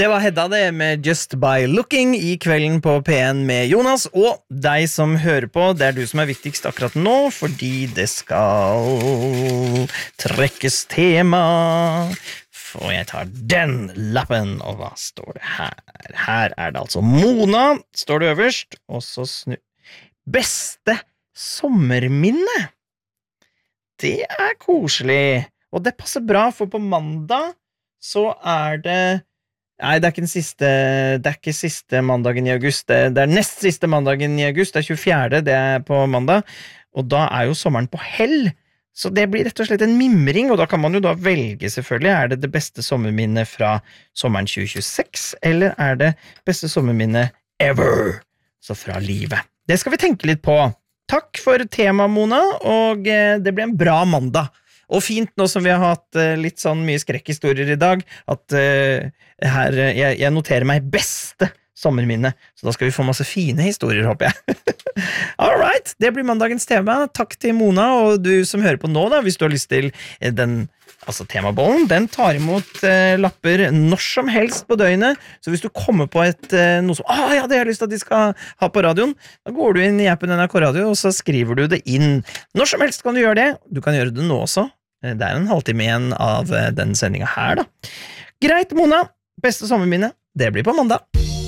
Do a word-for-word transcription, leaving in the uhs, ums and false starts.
Det var Hedda det med Just By Looking I kvelden på P en med Jonas og deg som hører på. Det er du som er viktigst akkurat nå, fordi det skal trekkes tema. Og jeg tar den lappen, og hva står det her? Her er det altså Mona, står det øverst, og så snu... Beste sommerminne. Det er koselig, og det passer bra, for på mandag så er det... Nei, det er ikke den siste, det er ikke siste mandagen I august, det, det er nest siste mandagen I august, det er tjuefjerde, det er på mandag, og da er jo sommeren på hell, så det blir rett og slett en mimring, og da kan man jo da velge selvfølgelig, er det det beste sommerminnet fra sommeren tjue tjueseks, eller er det beste sommerminnet ever, så fra livet. Det skal vi tenke litt på. Takk for tema, Mona, og det blir en bra mandag. Og fint nå som vi har hatt uh, litt sånn mye skrekkhistorier I dag, at uh, her, uh, jeg, jeg noterer meg beste sommerminne, så da skal vi få masse fine historier, håper jeg. Alright, det blir mandagens tema. Takk til Mona, og du som hører på nå da, hvis du har lyst til den, altså temabollen, den tar imot uh, lapper når som helst på døgnet, så hvis du kommer på et, uh, noe som, ah ja, det har jeg lyst til at de skal ha på radioen, da går du inn I appen N R K Radio, og så skriver du det inn. Når som helst kan du gjøre det, du kan gjøre det nå også, det er en halvtime igjen av den sendingen her da. Greit, Mona. Beste sommerminne. Det blir på mandag.